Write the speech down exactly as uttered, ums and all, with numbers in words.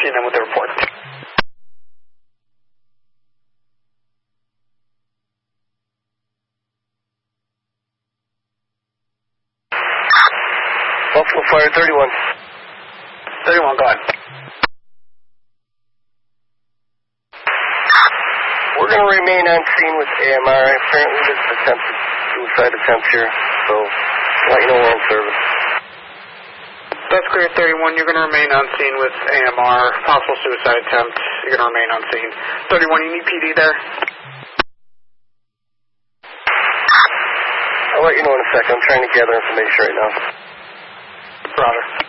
fourteen then with the report. Buffalo Fire thirty-one. thirty-one, go ahead. We're going to remain on scene with A M R. Apparently this is attempted suicide attempt here, so let you know we're in service. That's clear, thirty-one. You're going to remain on scene with A M R. Possible suicide attempt. You're going to remain on scene. thirty-one, you need P D there? I'll let you know in a second. I'm trying to gather information right now. Roger.